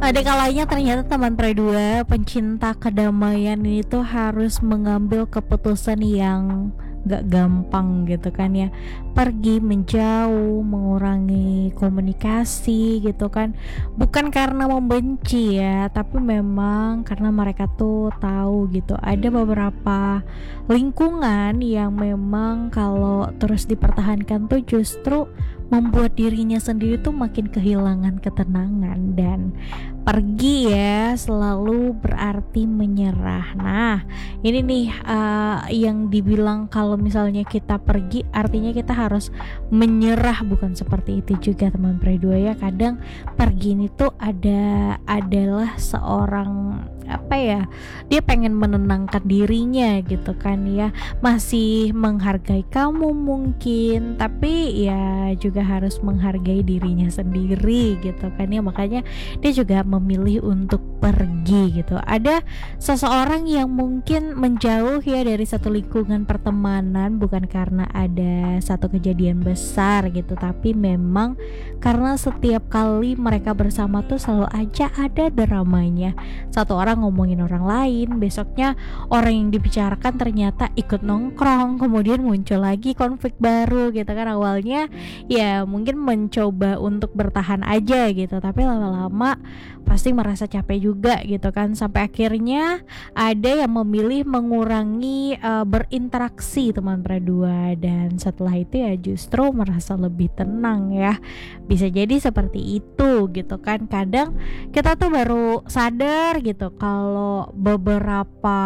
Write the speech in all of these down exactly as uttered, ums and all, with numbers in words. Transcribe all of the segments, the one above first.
Ada kalanya ternyata teman perdua pencinta kedamaian ini tuh harus mengambil keputusan yang gak gampang gitu kan ya. Pergi menjauh, mengurangi komunikasi gitu kan. Bukan karena membenci ya, tapi memang karena mereka tuh tahu gitu ada beberapa lingkungan yang memang kalau terus dipertahankan tuh justru membuat dirinya sendiri tuh makin kehilangan ketenangan. Dan pergi ya selalu berarti menyerah. Nah ini nih uh, yang dibilang kalau misalnya kita pergi artinya kita harus menyerah, bukan seperti itu juga teman perdua ya. Kadang pergi ini tuh ada adalah seorang apa ya, dia pengen menenangkan dirinya gitu kan ya, masih menghargai kamu mungkin, tapi ya juga harus menghargai dirinya sendiri gitu kan ya. Makanya dia juga memilih untuk pergi gitu. Ada seseorang yang mungkin menjauh ya dari satu lingkungan pertemanan bukan karena ada satu kejadian besar gitu, tapi memang karena setiap kali mereka bersama tuh selalu aja ada dramanya. Satu orang ngomongin orang lain, besoknya orang yang dibicarakan ternyata ikut nongkrong, kemudian muncul lagi konflik baru gitu kan. Awalnya ya mungkin mencoba untuk bertahan aja gitu, tapi lama-lama pasti merasa capek juga gitu kan, sampai akhirnya ada yang memilih mengurangi uh, berinteraksi teman berdua, dan setelah itu ya justru merasa lebih tenang ya. Bisa jadi seperti itu gitu kan. Kadang kita tuh baru sadar gitu kalau beberapa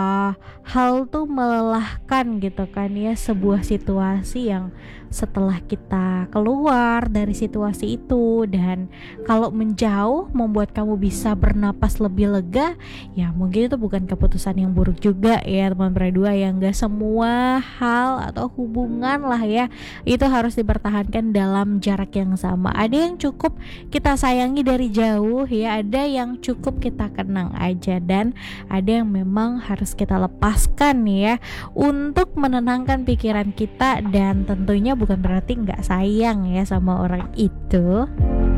hal tuh melelahkan gitu kan ya, sebuah situasi yang setelah kita keluar dari situasi itu dan kalau menjauh membuat kamu bisa bernapas lebih lega, ya mungkin itu bukan keputusan yang buruk juga ya teman berdua. Yang gak semua hal atau hubungan lah ya itu harus dipertahankan dalam jarak yang sama. Ada yang cukup kita sayangi dari jauh ya, ada yang cukup kita kenang aja, dan ada yang memang harus kita lepaskan ya untuk menenangkan pikiran kita, dan tentunya bukan berarti nggak sayang ya sama orang itu.